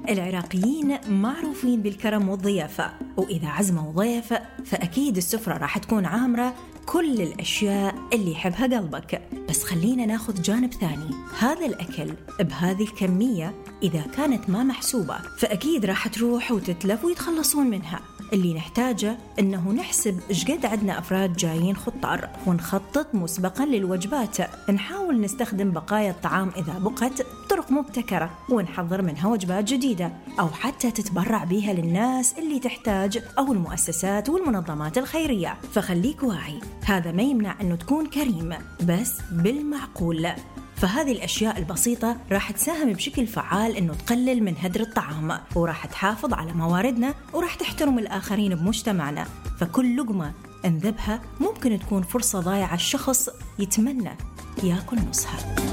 العراقيين معروفين بالكرم والضيافة، وإذا عزموا ضيف فأكيد السفرة راح تكون عامرة كل الأشياء اللي يحبها قلبك. بس خلينا ناخذ جانب ثاني، هذا الأكل بهذه الكمية إذا كانت ما محسوبة فأكيد راح تروح وتتلف ويتخلصون منها. اللي نحتاجه إنه نحسب إيش قد عندنا أفراد جايين خطار، ونخطط مسبقاً للوجبات. نحاول نستخدم بقايا الطعام إذا بقت بطرق مبتكرة، ونحضر منها وجبات جديدة، أو حتى تتبرع بيها للناس اللي تحتاج أو المؤسسات والمنظمات الخيرية. فخليك واعي، هذا ما يمنع أنه تكون كريم، بس بالمعقول. فهذه الأشياء البسيطة راح تساهم بشكل فعال إنه تقلل من هدر الطعام، وراح تحافظ على مواردنا، وراح تحترم الآخرين بمجتمعنا. فكل لقمة انذبها ممكن تكون فرصة ضايعة الشخص يتمنى يأكل نصها.